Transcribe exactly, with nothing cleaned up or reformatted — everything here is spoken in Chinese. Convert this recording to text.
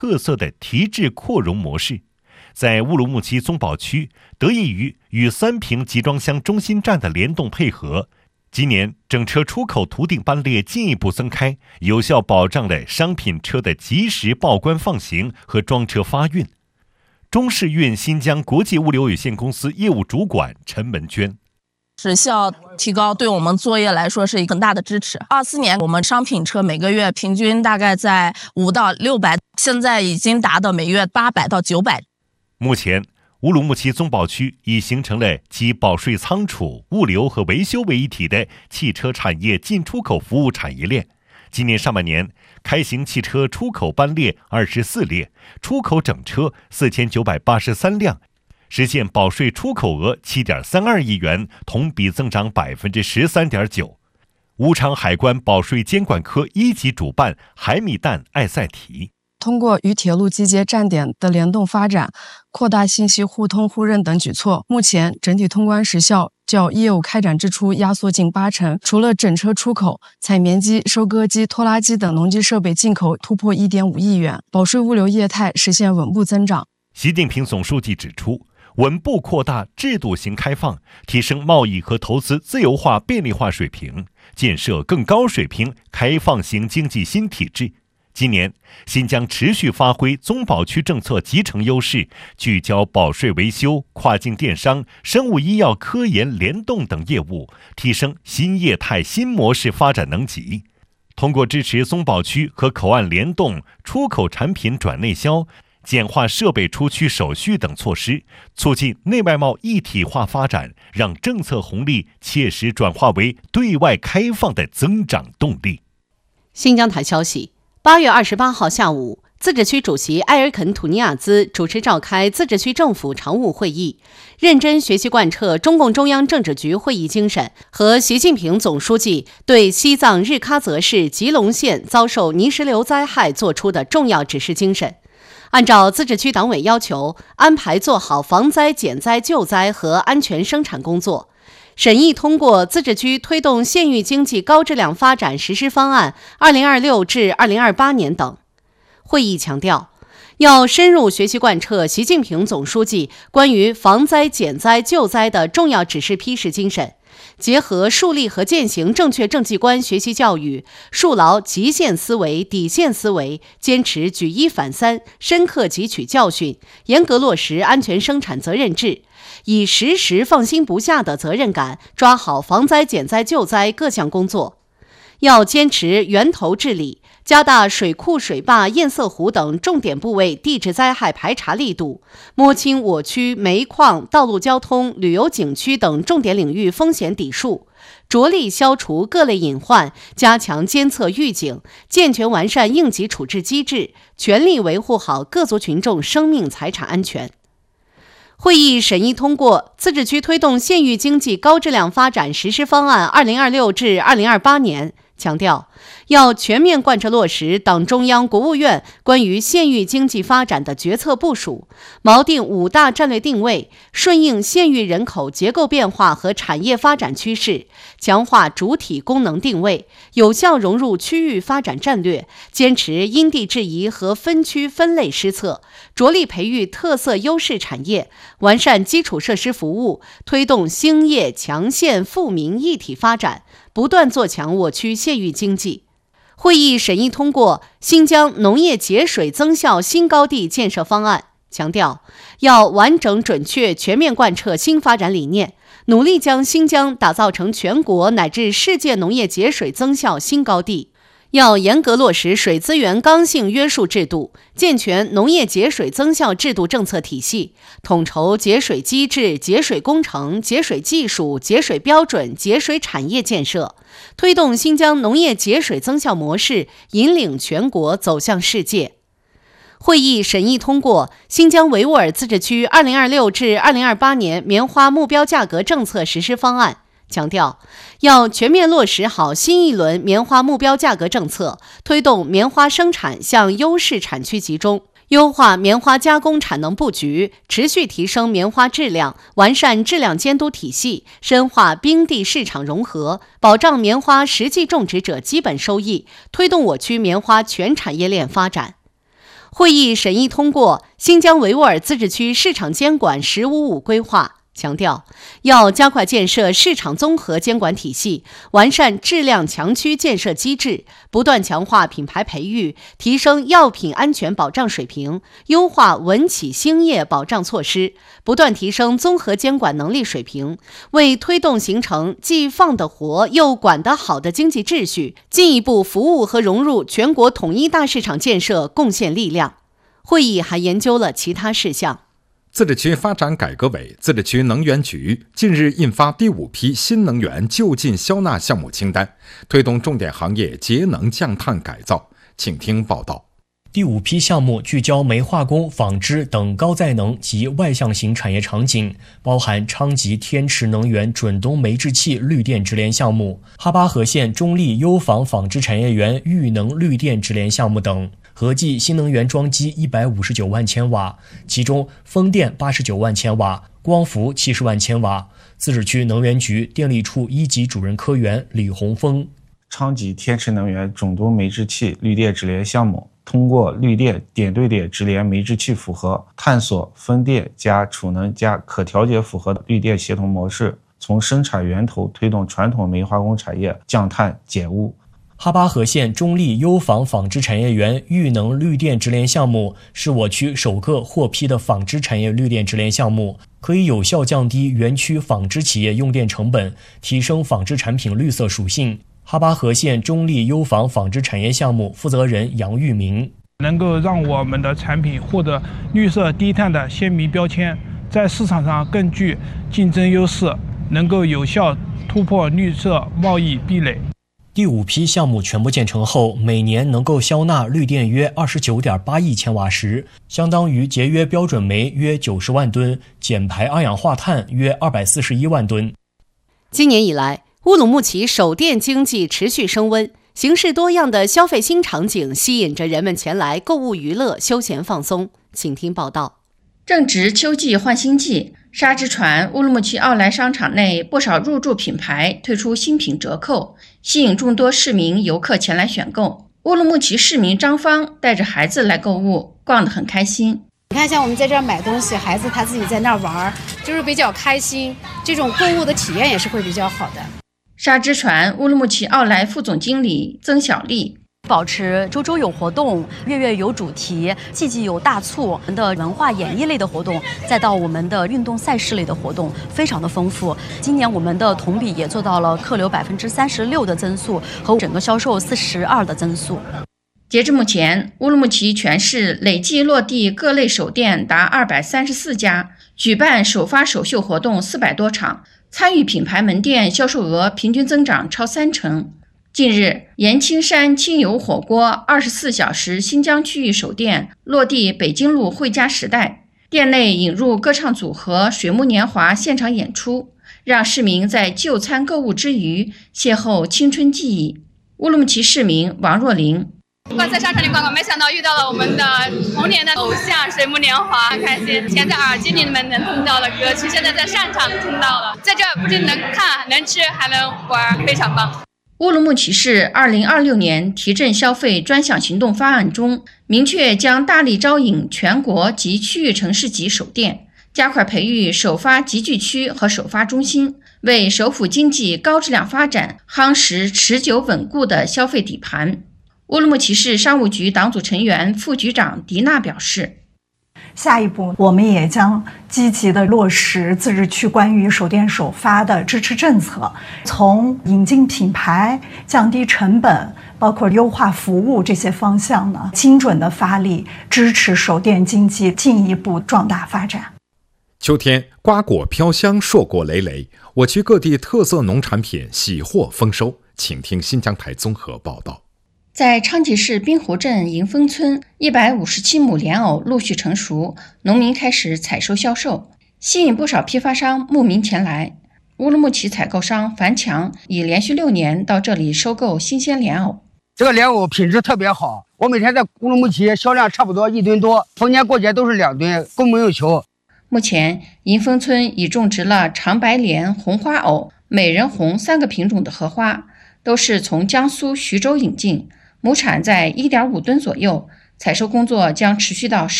特色的提质扩容模式。在乌鲁木齐宗保区，得益于与三平集装箱中心站的联动配合，今年整车出口途径班列进一步增开，有效保障了商品车的及时报关放行和装车发运。中世运新疆国际物流有限公司业务主管陈文娟： 时效提高对我们作业来说是一个很大的支持。二四年我们商品车每个月平均大概在五到六百，现在已经达到每月八百到九百。 目前，乌鲁木齐宗保区已形成了集保税仓储、物流和维修为一体的汽车产业进出口服务产业链。今年上半年，开行汽车出口班列二十四列，出口整车四千九百八十三辆，实现保税出口额七点三二亿元，同比增长百分之十三点九。武昌海关保税监管科一级主办海米蛋艾赛提。 通过与铁路集结站点的联动发展，扩大信息互通互认等举措，目前整体通关时效较业务开展之初压缩近八成。除了整车出口，采棉机、收割机、拖拉机等农机设备进口突破 一点五亿元，保税物流业态实现稳步增长。 习近平总书记指出，稳步扩大制度型开放，提升贸易和投资自由化便利化水平，建设更高水平开放型经济新体制。今年，新疆持续发挥宗保区政策集成优势，聚焦保税维修、跨境电商、生物医药科研联动等业务，提升新业态新模式发展能级。通过支持宗保区和口岸联动、出口产品转内销、简化设备出区手续等措施，促进内外贸一体化发展，让政策红利切实转化为对外开放的增长动力。 新疆台消息，八月二十八号下午，自治区主席埃尔肯·土尼亚兹主持召开自治区政府常务会议，认真学习贯彻中共中央政治局会议精神和习近平总书记对西藏日喀则市吉隆县遭受泥石流灾害作出的重要指示精神，按照自治区党委要求，安排做好防灾减灾救灾和安全生产工作。审议通过自治区推动县域经济高质量发展实施方案二零二六至二零二八年等。会议强调，要深入学习贯彻习近平总书记关于防灾减灾救灾的重要指示批示精神，结合树立和践行正确政绩观学习教育，树牢极限思维、底线思维，坚持举一反三，深刻汲取教训，严格落实安全生产责任制，以时时放心不下的责任感抓好防灾减灾救灾各项工作。要坚持源头治理，加大水库、水坝、堰塞湖等重点部位地质灾害排查力度，摸清我区煤矿、道路交通、旅游景区等重点领域风险底数，着力消除各类隐患，加强监测预警，健全完善应急处置机制，全力维护好各族群众生命财产安全。会议审议通过自治区推动县域经济高质量发展实施方案二零二六至二零二八年，强调要全面贯彻落实党中央、国务院关于县域经济发展的决策部署，锚定五大战略定位，顺应县域人口结构变化和产业发展趋势，强化主体功能定位，有效融入区域发展战略，坚持因地制宜和分区分类施策，着力培育特色优势产业，完善基础设施服务，推动兴业强县富民一体发展，不断做强我区县域经济。会议审议通过新疆农业节水增效新高地建设方案，强调要完整准确全面贯彻新发展理念，努力将新疆打造成全国乃至世界农业节水增效新高地。要严格落实水资源刚性约束制度，健全农业节水增效制度政策体系，统筹节水机制、节水工程、节水技术、节水标准、节水产业建设，推动新疆农业节水增效模式引领全国走向世界。会议审议通过新疆维吾尔自治区二零二六至二零二八年棉花目标价格政策实施方案，强调要全面落实好新一轮棉花目标价格政策，推动棉花生产向优势产区集中，优化棉花加工产能布局，持续提升棉花质量，完善质量监督体系，深化冰地市场融合，保障棉花实际种植者基本收益，推动我区棉花全产业链发展。 会议审议通过新疆维吾尔自治区市场监管“十五五”规划，强调要加快建设市场综合监管体系，完善质量强区建设机制，不断强化品牌培育，提升药品安全保障水平，优化文企兴业保障措施，不断提升综合监管能力水平，为推动形成既放得活又管得好的经济秩序，进一步服务和融入全国统一大市场建设贡献力量。会议还研究了其他事项。 自治区发展改革委、自治区能源局近日印发第五批新能源就近消纳项目清单，推动重点行业节能降碳改造。请听报道。 第五批项目聚焦煤化工、纺织等高载能及外向型产业场景，包含昌吉天池能源准东煤制气绿电直联项目、哈巴河县中立优纺纺织产业园裕能绿电直联项目等。合计新能源装机一百五十九万千瓦，其中风电八十九万千瓦，光伏七十万千瓦。自治区能源局电力处一级主任科员李洪峰： 昌吉天池能源准东煤制气绿电直联项目，通过绿电点对点直联煤制气复合，探索风电加储能加可调节复合的绿电协同模式，从生产源头推动传统煤化工产业降碳减污。 哈巴河县中立优纺纺织产业园裕能绿电直联项目是我区首个获批的纺织产业绿电直联项目，可以有效降低园区纺织企业用电成本，提升纺织产品绿色属性。哈巴河县中立优纺纺织产业项目负责人杨玉明： 能够让我们的产品获得绿色低碳的鲜明标签，在市场上更具竞争优势，能够有效突破绿色贸易壁垒。 第五批项目全部建成后，每年能够消纳绿电约 二十九点八亿千瓦时，相当于节约标准煤约九十万吨，减排二氧化碳约二百四十一万吨。 今年以来，乌鲁木齐手电经济持续升温，形式多样的消费新场景吸引着人们前来购物娱乐、休闲放松。请听报道。 正值秋季换新季，沙之船乌鲁木齐奥莱商场内不少入驻品牌推出新品折扣，吸引众多市民游客前来选购。乌鲁木齐市民张芳带着孩子来购物，逛得很开心。 你看，像我们在这儿买东西，孩子他自己在那儿玩，就是比较开心，这种购物的体验也是会比较好的。 沙之船乌鲁木齐奥莱副总经理曾小丽： 保持周周有活动，月月有主题，季季有大促，我们的文化演艺类的活动，再到我们的运动赛事类的活动，非常的丰富。今年我们的同比也做到了客流百分之三十六的增速和整个销售四十二的增速。 截至目前，乌鲁木齐全市累计落地各类首店达二百三十四家，举办首发首秀活动四百多场，参与品牌门店销售额平均增长超三成。近日，盐青山清油火锅二十四小时新疆区域首店落地北京路汇佳时代，店内引入歌唱组合水木年华现场演出，让市民在就餐购物之余邂逅青春记忆。乌鲁木齐市民王若琳： 我在商场里逛逛，没想到遇到了我们的童年的偶像水木年华，很开心。以前在耳机里面能听到的歌曲，现在在商场听到了，在这不仅能看、能吃，还能玩，非常棒。 乌鲁木齐市二零二六年提振消费专项行动方案中，明确将大力招引全国及区域城市级首店，加快培育首发集聚区和首发中心，为首府经济高质量发展夯实持久稳固的消费底盘。乌鲁木齐市商务局党组成员、副局长迪娜表示， 下一步，我们也将积极地落实自治区关于首店首发的支持政策，从引进品牌、降低成本，包括优化服务这些方向呢，精准地发力，支持首店经济进一步壮大发展。 秋天，瓜果飘香，硕果累累，我区各地特色农产品喜获丰收。请听新疆台综合报道。 在昌吉市滨湖镇迎丰村，一百五十七亩莲藕陆续成熟，农民开始采收销售，吸引不少批发商慕名前来。乌鲁木齐采购商樊强已连续六年到这里收购新鲜莲藕。 这个莲藕品质特别好，我每天在乌鲁木齐销量差不多一吨多，逢年过节都是两吨，供不应求。 目前，迎丰村已种植了长白莲、红花藕、美人红三个品种的荷花，都是从江苏徐州引进。亩产在 一点五吨左右， 采收工作将持续到十